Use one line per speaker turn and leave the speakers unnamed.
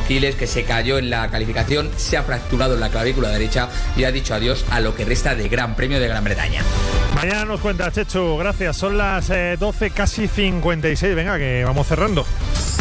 Quiles, que se cayó en la calificación, se ha fracturado en la clavícula derecha y ha dicho adiós a lo que resta de Gran Premio de Gran Bretaña.
Mañana nos cuenta, Chechu, gracias. Son las 12, casi 56. Venga, que vamos cerrando.